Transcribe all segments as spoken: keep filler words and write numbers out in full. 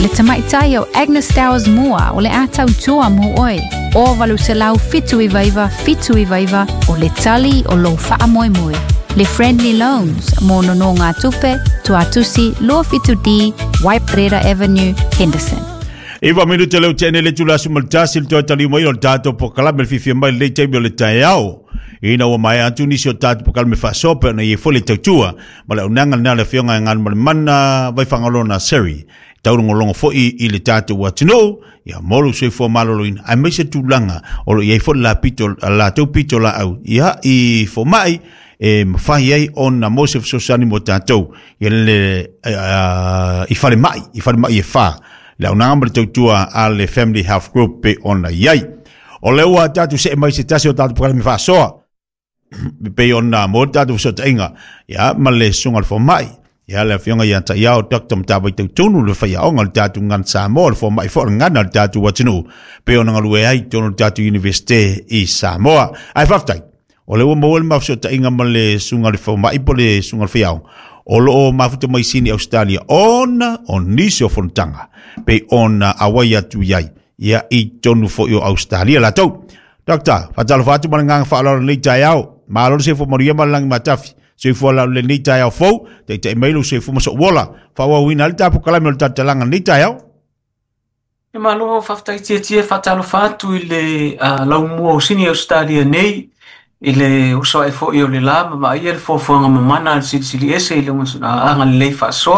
Le tamaitai o Agnes Dowers mua o le atau tua mo oi. O valu se lau fitu i vaiva, fitu i vaiva o le tali o lo faa moe moe. Le Friendly Loans, mo nono ngā tupe, tuatusi, Loa Fitu D, Waiprera Avenue, Henderson. Iwa minu te leo tēne le tula sumaltasi le toa tali mo i o le tātou po kalame le fifia mai le teimi o le tae au. Ina o mai atu nisi o tātou po kalame whasope na i e fole tautua, ma le unanga na le fionga ngāna ma le mana vai whangalona seri. Taurungo longo fo i, i le tātou wa tino, ia molu sui fo malolo ina, ai mai se tūlanga, o lo i e fole la pito, la tau pito la au, ia i fo mai, e mawhahi ai o na Mosef Sosani mo tātou i le uh, i whare mai i whare mai e wha le au nāma le tautua a le Family Health Group pe ona iai o le ua tātou se mai se tasi o tātou pakala me whasoa pe ona mo tātou so tainga ia ma le sunga le mai ia le fionga ia ta iao Doctor Mtabai tautunu le whaia onga le tātou ngan Samoa le mai fo ngana le tātou watinu pe ona ngalue ai tono le tātou University i Samoa ai whaftai o le ua mawale mawso ta inga ma le sunga le whau mai po le sunga le whiau. O lo o mafuta mai sini Australia ona o nisi o fontanga. Pe ona awai atu iai. Ia i tonu fo i o Australia la tau. Dokta, fatalo fatu ma ngang whaalaro le tai au. Maaloro se fo maria ma langi matafi. Se fo ala le le tai au fau. Te te emailu se fo maso wola. Fawa wina le tapu kalame le tatalanga le tai au. E malo faftai tia tia fatalo fatu i le lau mua o sini Australia nei. Ile uso e fo io le la ma ia le fo fo nga mana si si ese ile un anga le fa so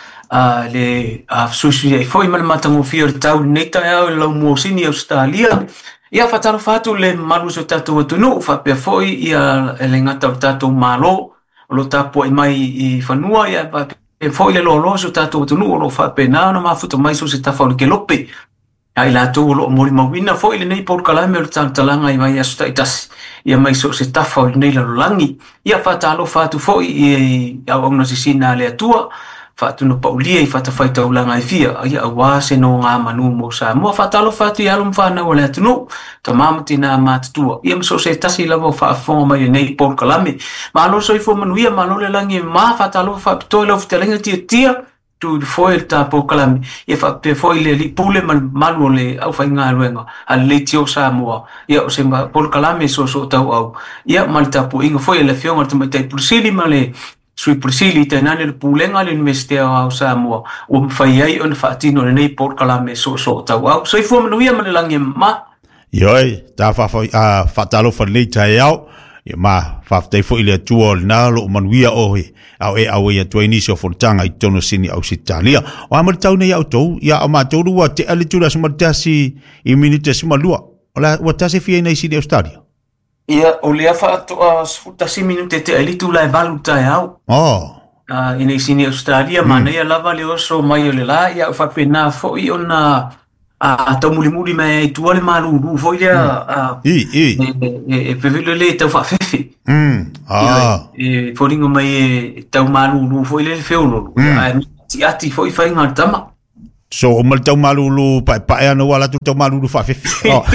a le a su su e fo i mal mata mo fior tau neta e lo mo sini Australia ia fa taro fatu le malu so tatu tu no fa pe fo ia le ngata tatu malo lo tapo e mai i fanua ia pa e fo ile lo lo so tatu tu no lo fa pe na no ma futo mai so se ta fa ke lope ai la tu lo mo mo wina fo ile nei por kala me tan talanga i mai asta itas ia mai so se tafa nei la langi ia fa talo fa tu fo i a ona sina le atua fa tu no paulia i fa ta fa ta ulanga i fia ia wa se no nga manu mo sa mo fa talo fa tu ia lo fa na ole tu no ta mamtina mat tu ia so se tasi la fa fo mai nei por kala me ma lo so i fo manu ia ma lo le langi ma fa talo fa to lo ftelenga tia tia tu foil ta po kalami e fa pe foil le pule man manuale au fa nga luenga al le tio sa mo ia o se ma po kalami so so tau au ia mal ta po inga foil le fiona te mai pulsili male sui pulsili te nane le pulenga le universite au sa mo o fa ia on fa tino le nei po kalami so so tau au so i fo manu ia male langi ma ioi ta fa fa fa talo fa le tai au ia ma fa te fo ile tuol na lo manuia ohi au e au ia tu inisio fontanga i tono sini au Italia o amar tau nei au tou ia o ma tau rua te ali tula suma tasi i minute suma lua o la o tasi fia nei sini Australia ia o lea fa to a tasi minute te ali tula e valu tai au oh uh, i nei sini Australia mm. ma nei lava le oso mai o le la ia o fa pena fo i ona a tau muli muli me tu ale malu lu foi a i i e pe velo le tau fa fefe mm ah e foringo mai tau malu lu foi le feolo a ti ati foi fa inga tama so o mal tau malu lu pa pa ana wala tu tau malu lu fa fefe oh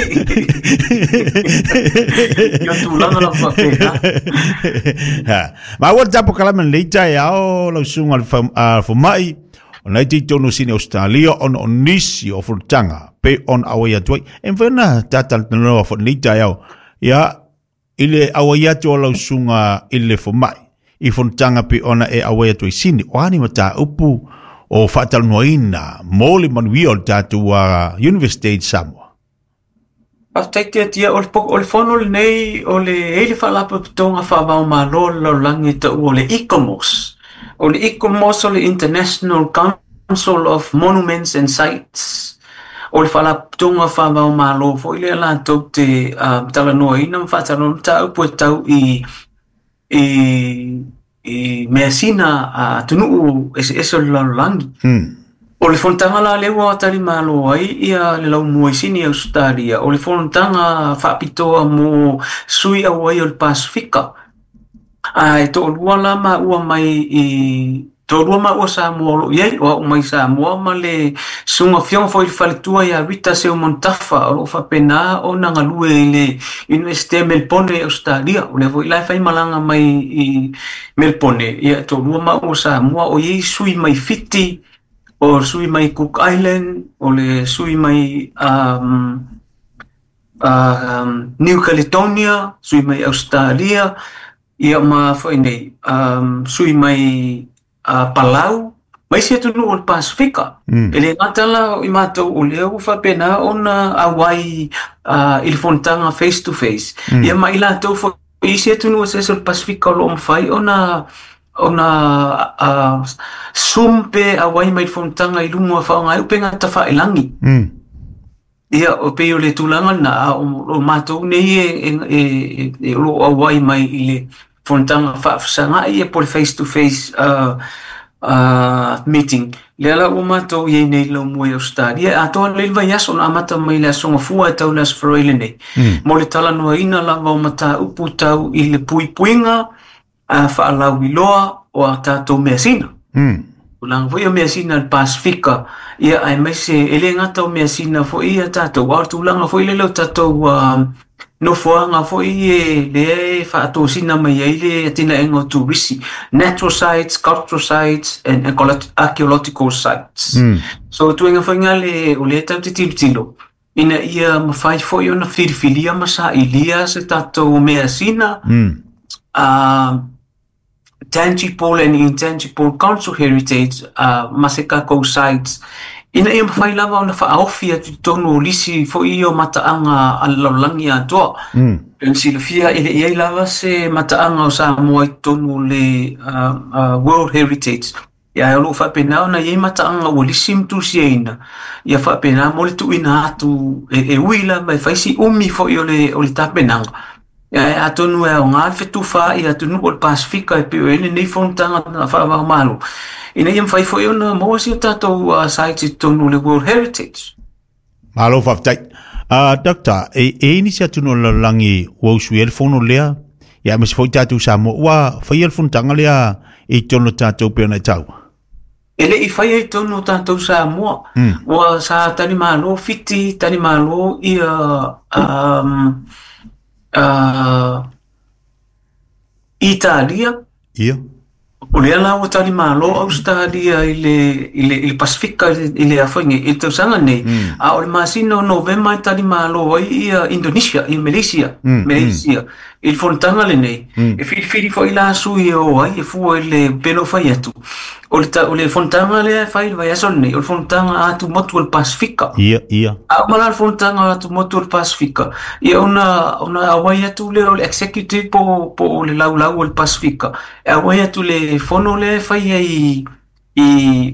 yo tu langa la fa fefe ha ma wa tapo kala men le tai ao lo sunga fo mai ona i tono sini Australia on on nisi o fultanga pe on awaya toi en vena tatal no fo nita yao ya ile awaya to lo sunga ile fo mai i fultanga pe ona e awaya toi sini o ani mata upu o fatal noina moli manwi o tatu wa University Samoa after tia ol pok ol fonol nei o le ele fala po tonga fa ba ma lo lo langi to o le icomos o le icomos o le International Council of Monuments and Sites o le fala tonga fa ba ma lo fo ile la to te tala no ina fa tala ta po tau i i i mesina a tunu ese eso lo langi o le fontanga la le wa tali malo ai ia le lau moisini Australia o le fontanga fa pitoa mo sui au ai o le Pasifika ai to lua la ma ua mai i to lua ma ua sa mo lo ye o mai sa mo ma le sunga fiong foi fale tua ia vita se o montafa o fa pena o na ngalue le University Melbourne Australia o le voi la fai malanga mai i Melbourne ia to lua ma ua sa mo o ye sui mai fiti o sui mai Cook Island, o le sui mai um, um, New Caledonia, sui mai Australia, ia ma foi nei, um, sui mai uh, Palau, mai se tunu o le Pasifika. Mm. Ele ngatala i mātou o leo whapena o na Hawaii uh, i le fontanga face to face. Mm. Ia mai la tau fo i se tunu o se o le Pasifika o lo mwhai o na ona uh, sumpe Hawaii mai fontanga i lunga whaonga upe ngata whaelangi. Mm. Ia o pe o le tulanga na o, o mātou nei e, e, e, e lo Hawaii mai i le fontanga whaafsanga i e po le face to face uh, uh, meeting. Le ala o mātou i nei lau mua i Australia. A toa le ilwa yaso na amata mai le asonga fua e tau le asfaroile nei. Mm. Mo le tala noa ina lava o mata upu tau i le pui puinga a whaalau i loa o a tātou mea sina. Mm. Ulang fo ia mea sina le Pasifika, ia ai mai se ele ngata o mea sina fo ia tātou. Wa tūlanga fo ile leo tātou uh, no foanga fo i le whaatou sina mai ai le atina engo tūrisi. Natural sites, cultural sites, and archaeological sites. Mm. So tuenga fo inga le o le tau te tilo tilo. Ina ia mawhai fo i ona whiriwhiria masa ilia se tātou mea sina. Mm. Uh, tangible and intangible cultural heritage uh, masekako sites ina ia mawhai lava o na whaaofia tu tonu lisi fo i o mataanga alaulangi atoa. Mm. En silafia ile ia lava se mataanga o Samoa i tonu le uh, uh, World Heritage. Ia alo whapena na ia mataanga o lisi mtusi eina. Ia whapena mo le tu ina atu e, e uila mai whaisi umi fo i o le, o le tapenanga. Ia atonu e o ngā whetu wha i atonu o le Pasifika e pio ene nei fontanga na whaawao malo. Ina ia mwhai fo i ona maua si o tātou uh, sites i tonu le World Heritage. Malo whaftai. Uh, Doctor, e, e ini si atonu o langi wausu e le fono lea? Ia masi fo i tātou Samoa. Wa whai e le fontanga lea i tono tātou pio nei tau? Ele i whai e tono tātou Samoa. Mm. Wa sa tani malo fiti, tani malo i uh, um, Uh, Italia. Ia. O le ala o tali malo Australia i le, i le, i le Pasifika i le afoinge i tau sanga nei. Mm. A o le masino novema i tali malo i uh, Indonesia, i Malaysia. Mm. Malaysia. Mm. I le fontanga le nei. Mm. E whiri whiri fo i la sui o ai e fua i le pelo fai atu. O le, ta, o le fontanga le fai vai asol nei. O le fontanga atu motu o le Pasifika. Ia, ia. A mala le fontanga atu motu o le Pasifika. Ia ona, ona awai atu le o le executive po, po o le lau lau o le Pasifika. E awai atu le fono le fai i, i,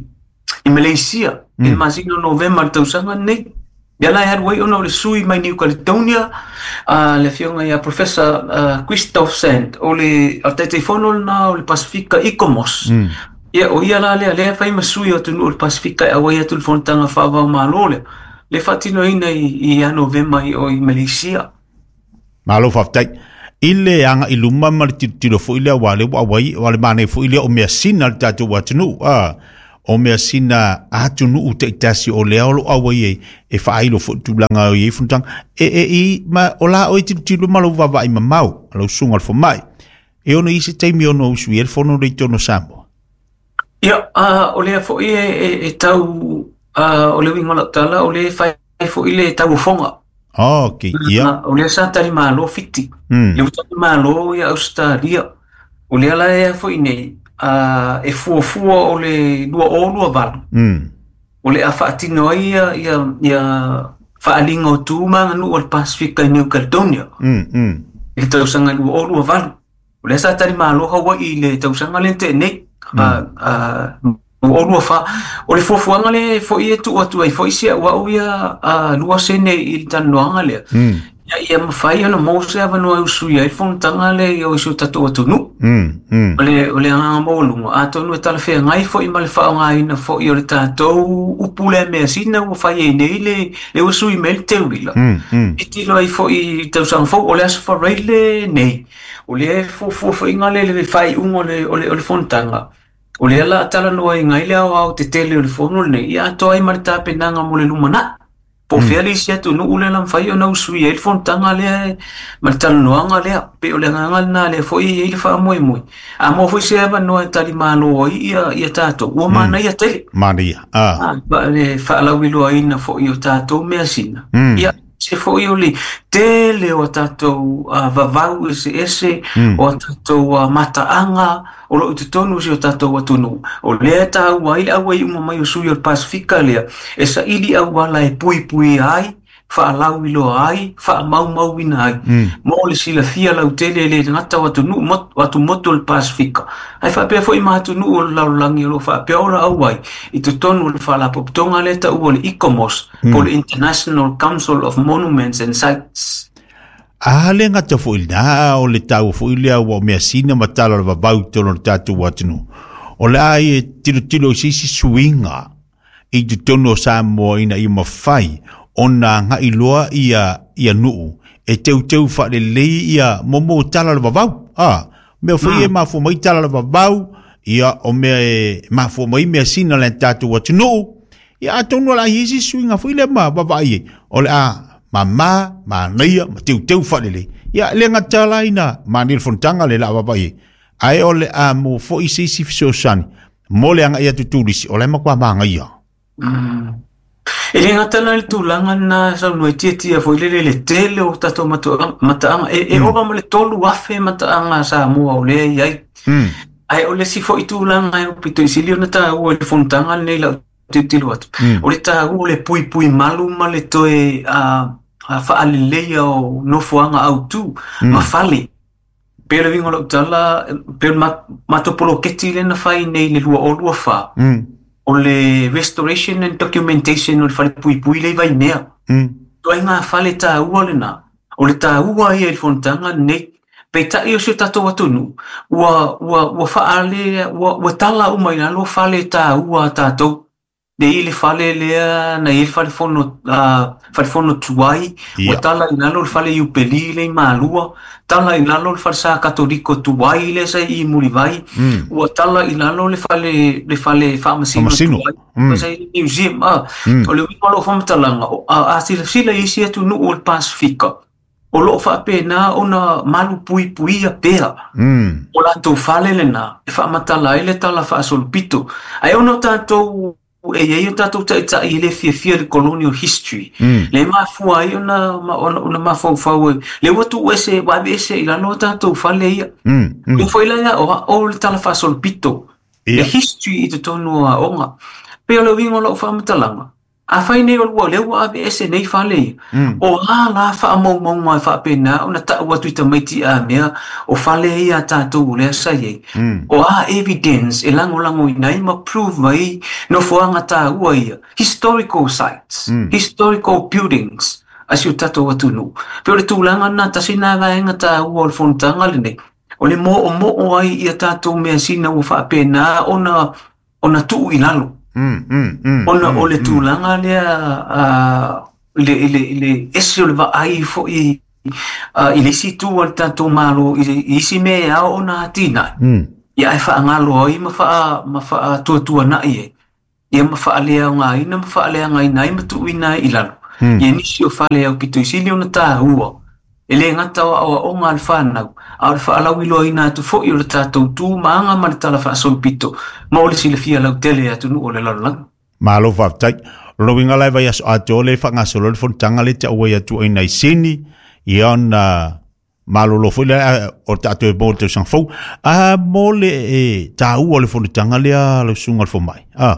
i Malaysia. Mm. I le masino novema le tausanga nei. Biala e haruai ona o le sui mai New Caledonia, uh, le fionga ia Professor uh, Christoph Sand, o le altaitei fono na o le Pasifika Icomos. Mm. Ia o ia la lea lea fai masui o tunu o le Pasifika e awai atu le fontanga whaavau malo le. Le fatino ina i, i a novema i o i Malaysia. Malo whaftai. Ile anga iluma ma le tiro fo ile wale wawai wale mane fo ile o mea sina le tatu watunu. Ah. O mea sina atunu u te itasi o lea olo awai e e whailo fo tūlanga o i funtang e e i ma o la o i tiru tiru malo wawa i mamau alo sunga alfo mai e ono i se teimi ono usu i e fono rei tono Samoa. Ia, uh, o lea fo i e, e, e tau uh, o lea wingola tala o lea whai fo i le tau fonga. Oh, ok, ia. Uh, o lea sa tari malo fiti. Mm. Le utari malo i Australia. O lea la ea fo i nei. Uh, e fua fua o le lua o lua valu. Mm. O le a whaatino ia ia ia whaalinga o tūmanga nu o le Pasifika i New Caledonia. Mm, mm. I le tausanga lua o lua valu. O le sa tari maaloha wa i le tausanga le te nei. Mm. Uh, uh, o lua wha. O le fuafuanga le fo i e tu atu ai fo i sia wa o ia uh, lua sene i le tanuanga le. Mm. Ia ia mawhai ana mose ava no au sui ai fontanga le i o isu tatu atu nu. Mm, mm. O le, o le anga maulunga. A tonu e tala whea ngai fo i male wha ngai na fo i o le tātou upule mea sina o whai e nei le, le o sui me le teuila. Mm, mm. I tilo ai fo i tausanga fo o le asfa reile nei. O le fo fo fo inga le le whai ungo le, o le, o le fontanga. O le ala tala noa i ngai le au au te tele o le fono nei. Ia toa i male tāpenanga mo le lumana. Po feli sia tu no ule lam fai ona usui el fon tanga le maltal noanga le pe ole ngal na le foi il fa moi moi a mo foi sia ba no tali malo ia ia tato o mana ia te mania ah ba le fa la wilo ina fo io tato me asina ia se foi oli tele o tato va vau ese ese o tato mata anga o lo tonu se o tato wa tonu o le ta wa ile awa i mo mai usui o Pasifika le esa ili awa la e pui pui ai fa lau ilo ai fa mau mau ina ai mo le sila fia lau tele le ngata wa tonu mot wa tu moto o Pasifika ai fa pe foi ma tonu o lau langi lo fa pe ora awai i tu tonu le fa la poptonga le ta o le ICOMOS po le International Council of Monuments and Sites. Ah, le ngata fo ila o le tau fo ila o me asina matala le babau tono tatu watunu. O le ai tilo tilo sisi swinga i tu tono sa mo ina i mawhai ona nga iloa ia ia nuu e teu teu fa le lei ia momo tala le babau. Ah, me fo ia ma fo mai tala le babau ia o me ma fo mai me asina le tatu watunu. Ia tono la hisi swinga fo ila ma babai o le a mama ma ngia ma teu teu falele ya le ngata ina ma nil fontanga le la baba ye ai ole a mo fo isi si so san mo le anga ya tutulisi ole ma kwa ma ngia mm ele ngata la tulanga na sa no tieti fo le le tele o tato mato mata e e o ba mo le tolu wafe mata anga sa mo ole ai mm ai ole si fo itulanga o pito isilio na ta o le fontanga le la titilu atu o le ta o le pui pui malu ma le toe a a fa aleleia o no fuanga au tu ma fali pero vingo lo tala per matopolo keti le na fai nei le lua o lua fa o le restoration and documentation o le fale pui pui le vai mea to inga fale ta ua le na o le ta ua ia il fontanga nei pe ta io se tato watunu wa wa wa fa ale wa wa tala o mai na lo fale ta ua tato de ile fale le na ile fale fono a fale fono tuai o tala ina lo fale yu peli le malua tala ina lo fale sa katoliko tuai le sa i mulivai o tala ina lo le fale le fale pharmacy tuai sa i museum a o le walo fam talanga a sila sila isi tu no o Pasifika o lo fa pena ona malu pui pui a pea o la to fale le na fa matala ile tala fa solpito ai ona tanto e ia tatou ta i le fia fia le colonial history le ma fua i ona ona ma fau fau le watu ese wa ese i la no tatou fale ia e foi la o o le tala fa solpito le history i te tonu a onga pe lo vingo lo fa matalanga a fai nei o le wa ese nei fale o la la fa mo mo ma fa pena ona ta watu ta maiti a mea o fale ia tatou le sa ye o a evidence e lango lango nai ma prove mai no fuanga ta ua ia historical sites historical buildings as you tatou watu no pe le tulanga na ta sina va nga ta ua le fontanga le nei o le mo o mo o ai ia tatou mea sina o fa pena ona ona tu ilalo Mm, mm, mm, ona mm, ole tulanga mm. le a le le le ese le va ai fo i a ile situ o tanto malo i si me a ona tina mm. ya fa ngalo i ma fa ma fa tu tu na ie ia ma fa le nga ina ma fa le nga ina ma tu ina ilalo mm. ye ni si o fa le o pito si le ona ta ua ele ngata o o nga alfana al fa ala wilo ina tu fo i o tatou tu manga ma tala fa so pito ma ole si le fia la tele atu no ole la la malo fa tai lo winga lai vai as ato le fa nga solo le fontanga le ta ua tu ina sini iona malo lo fo le o tatou bo te sang fo a mole e ta ua le fontanga le lo sunga fo mai ah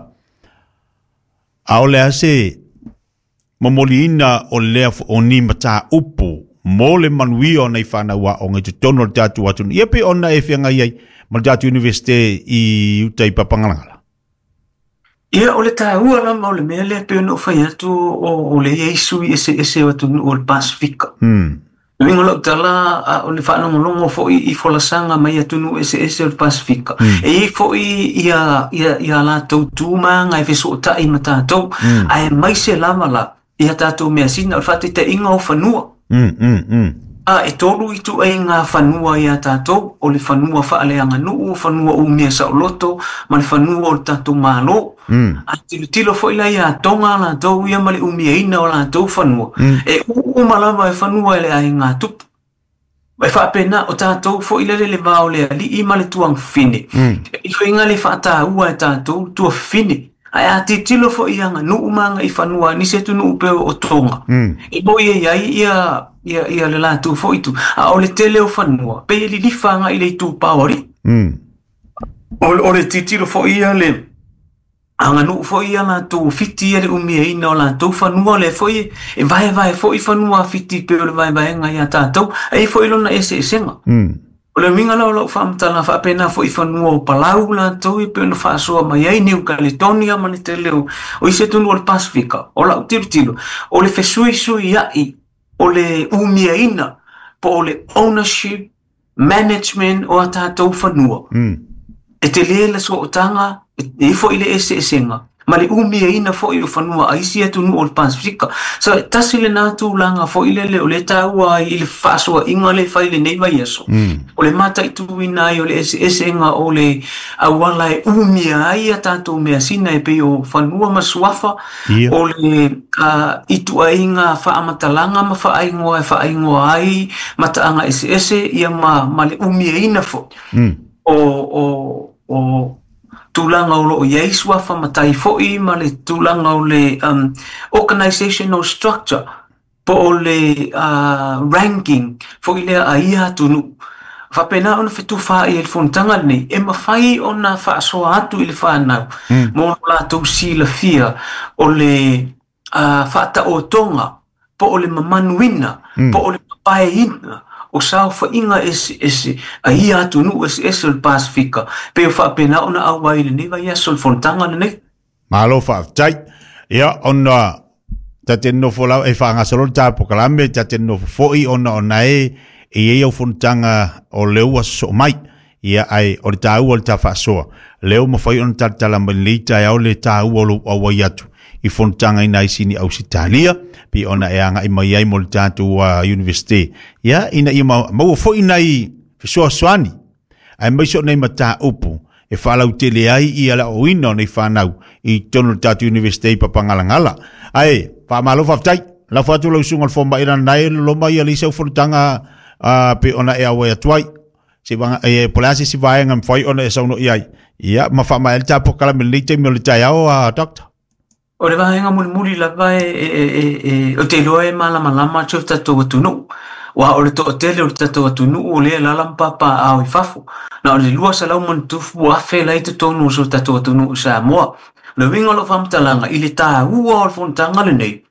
a ole ase momolina o le o ni mata upu mole manui o nei whana wa o ngai tutono le tatu watu. Ia pe ona e whianga iai ma le tatu universite i utai papangalangala. Ia o le tāua la ma o le mea lea pe ono whai atu o le Iesu i ese ese watu o le Pasifika. Wingo lau tala o le whanongolongo fo i folasanga mai atu nu ese ese o le Pasifika. E i fo i ia la tau tūma ngai feso o tai ma tātou. Ai mai se lama la ia tātou mea sina o whate te inga o whanua. Mm, mm, mm. a e tolu i tu ai ngā whanua i a tātou, o le whanua whaaleanga nuu, whanua umia sa o loto, ma le whanua o le tātou mālo. Mm. A tilo tilo fo ila ia tonga la tau ia ma le umia ina o la tau whanua. Mm. E u malama e whanua ele ai ngā tupu. Mai whaapena o tātou fo ila le le vao le ali i ma le tuang fine. Mm. I fo inga le whaata ua e tātou tua fine. Ai a te tilo fo ia ngā nuu manga i whanua ni se tu nuu peo o tonga. Mm. I bo ia iai ia ia ia le la tu fo itu. A o le tele o whanua. Pe li li whanga i le tu pawari. Mm. O, o le titilo fo ia le anga nuu fo ia la tu fiti ele umia ina o la tu whanua le fo i e vai vai fo i whanua fiti peo le vai vai ngai a tātou. E fo ilona ese esenga. Mm. O le minga lau lau whaamtala whaapena fo i whanua o palau la tau i peo na whaasoa mai ai New Caledonia mani te leo o i se tunu o le Pasifika o lau tiro tiro o le whesui sui ai o le umia ina po o le ownership management o a tātou whanua Mm. e te lea la so o tanga e fo i le ese esenga ma le umia ina fo i o whanua a isi atu nu o le Pasifika so tasi le nātu langa fo i le le o le tāua i le whaasoa inga le whai le nei vai aso Mm. o le mata i tuina ai o le ese esenga o le awala e umia ai a tātou mea sina e pe o whanua masuafa Ia. o le uh, itu ainga whaamatalanga ma whaingoa e whaingoa ai mataanga ese ese ia ma, ma le umia ina fo Mm. o, o, o tūlanga o lo iei suafa matai fo'i ma le tūlanga o le um, organizational structure po o le uh, ranking fo'i lea a ia tunu. Whapena ona whetu wha i e le whontanga nei, e mawhai ona whaasoa atu i le whanau. Mm. Mō la tau sila fia o le uh, whaata o tonga, po o le mamanuina, Mm. po o le papaeina, o sao whainga ese ese a ia atu nu ese ese o le Pasifika. Pe o whaapena ona au wai le newa ia sol whontanga nei. Malo whaatai. Ia, ona ta te nofo lau e whaangasalo ta pokalame, ta te nofo foi ona ona e e e au whuntanga o leua so mai. Ia ai, o le tāua o le ta whaasoa. Leo mawhai ona ta tala manilita e au le tāua o lo awai atu. I whuntanga ina isini au sitalia, pi ona e anga i mai ai mo le tātu a university. Ia, ina i mau, mau fo ina i fisoa soani. Ai mai so nei mata upu. E whalau tele ai i ala o ina o nei whanau i tono le tātu university papangalangala. Ai, pa malo whaftai, la whatu lau sunga le whomba ira nai lo mai ali sau whuntanga uh, pe ona e awa e atuai. Se wanga, e polasi si vaenga mwhai ona e sauno i ai. Ia, ma whama el tā pokala me leite me o le tai au a doctor. O le vahenga muli muli la vai e, e, e, e, o te loe malama lama tau tatou atunu. Wa o le to tele o le tatou atunu o le lalam papa au i fafu. Na o le lua sa lau man tufu afe lai te tonu so tatou atunu sa moa. Le winga lo famtalanga i le tā ua o le fontanga le nei.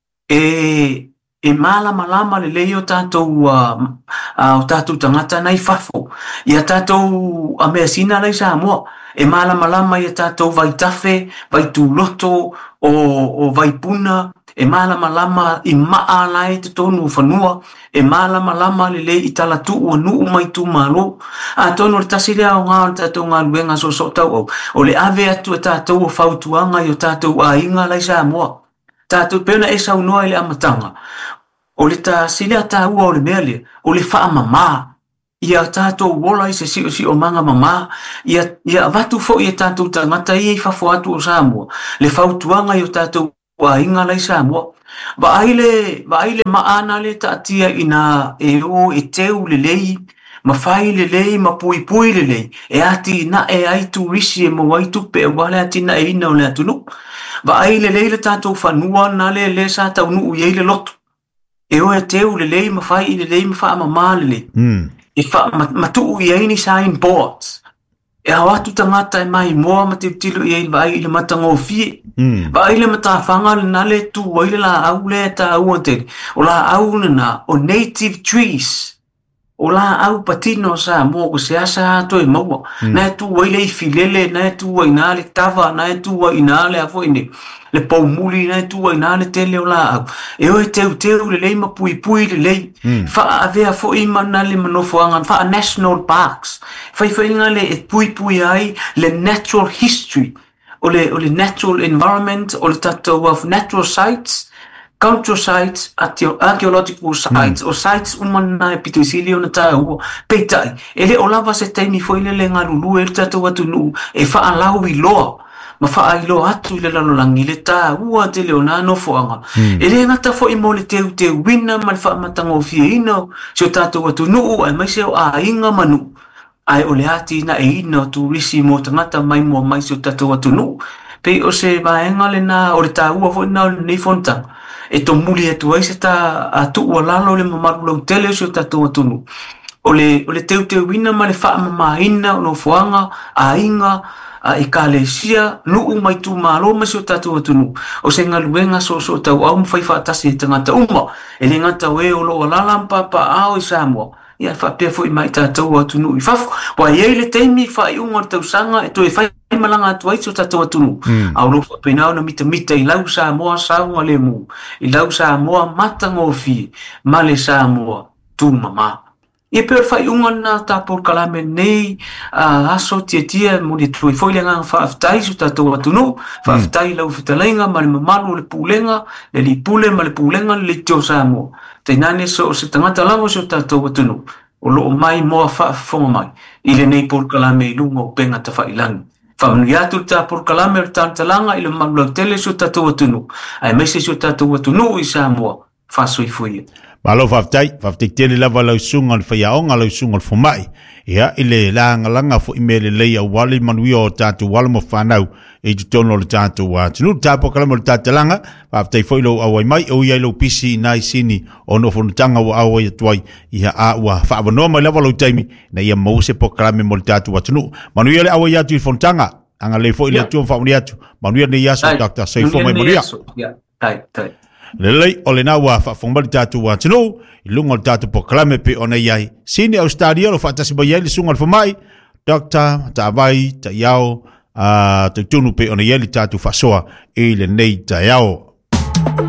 E, e malama lama le lei o tatou uh, uh, o tatou tangata nai fafu. Ia tatou a mea sina lai sa moa. E malama lama ia tātou vai tafe, vai tūloto, o, o vai puna, e malama lama i maa lai te tonu whanua, e malama lama le le i tala tu ua nuu mai tu malo. A tonu le tasirea o ngā o tātou ngā luenga so so tau au. O le ave atu e tātou o whautuanga i o tātou a inga lai sa moa. Tātou peona e sau noa i le amatanga. O le tasirea tā ua o le mealia, o le wha mamaa. Ia tātou wola i se si o si o manga mama, ia, ia watu fo i tātou tangata i e whafo atu o Samoa. Le whautuanga i o tātou wa inga lai Samoa. Ba aile, ba aile maana le tātia ina e o e teu le lei, ma whai le lei, ma pui pui le lei. E ati na e ai tu risi e mo waitu pe e wale ati na e ina o le atunu. Ba aile lei le tātou whanua na le le sa tau nuu i eile lotu. E o e teu le lei, ma whai le lei, ma wha mama le lei. Mm. E wha matuu i aini sign boards. E hawatu tangata e mai moa ma te tilo i aini vai ile matango fie. Mm. Vai ile matawhanga le nale tu waile la au le ta au ante. O la au na o native trees. O la au patino sa mo ko se asa to e maua. Mm. Na tu waile i filele, na tu waina le tava, na tu waina le afo ine. Le paumuli na tu waina le tele o la au. E o e teu teu le lei ma pui pui le lei. Mm. Fa avea fo i mana le manofo angan. Fa a national parks. Fa i fa inga le e pui pui ai le natural history. O le, o le natural environment, o le tatou of natural sites. cultural sites, archaeological sites, mm. o sites umana e pito isili o na tā ua, peitai. Ele o lava se taimi fo ile le ngalulu e tātou atu nuu, e wha alau i loa. Ma wha ai loa atu i le lalolangi le tā ua te leo nā no foanga. Mm. Ele ngata fo i mo le teu te wina, ma le wha amatango fia ino, si o tātou atu nuu, ai mai se o a inga manu. Ai o le ati na e ina o tu risi mo tangata mai mua mai si o tātou atu nuu. Pei o se vaenga le nā, o le tā ua fo ina o le nei fontanga. E to muli e tu ai se ta atu ua lalo le mamaru lau tele si o tatou atunu. O le, o le teu teu wina ma le wha mamaina o no fuanga, a inga, a e ka le sia, nuu mai tu malo ma si o tatou atunu. O se ngaluenga so so tau au mwhai whaatasi e tangata uma. E le ngata we o lo lalampa pa ao i Samoa. Ia whapea fo i mai tātou atunu i whafu. Wa iei le teimi wha i unga tau sanga e to e whai malanga atu ai so tātou atunu. Mm. Au lo whapena na mita mita i lau Samoa saunga le mu. I lau Samoa matanga o fi. Ma le Samoa tu mama. Ia pēr whai unga na tāpor kalame nei uh, aso tia tia mo le tui foi le ngang whaaftai so tātou atunu. Whaaftai mm. lau whitalenga ma le mamalu le pūlenga, le li pūle ma le pūlenga le tio Samoa. Te nane so se tangata lango so tātou atunu. O loo mai moa whaafonga mai. I le nei por kalame i lunga o penga ta whailangi. Whamanu atu ta por kalame o tātalanga i le manulau tele so tātou atunu. Ai mese so tātou atunu i Samoa. Whasoi fuia. Malo whaftai, whaftai tele lava lau sunga le whaiaonga lau sunga le whumai. Ia, i le langa langa fo i mele leia wale manui o tātou wale mo whanau e tu tono le tātou wa. Tinu tāpo kalama le tātalanga, whaftai whailo awai mai, o iai lau pisi nai sini o no whanutanga wa awai atuai iha a ua whaavanoa mai lava lau taimi na ia mause po kalame mo le tātou wa tinu. Manui le awai atu i whanutanga, anga le fo i le atu o whaamuni atu. Manui le iaso, Doctor Seifo mai moria. Ia, tai, tai. Lelei o le na wa whaafongmari tātou wa tino, i lunga le tātou po kalame pe ona iai. Sini au stadia lo whaatasi bai iai le sunga le whamai, Doctor ta vai, ta iao, uh, te tunu pe ona iai le tātou whasoa i le nei ta iao.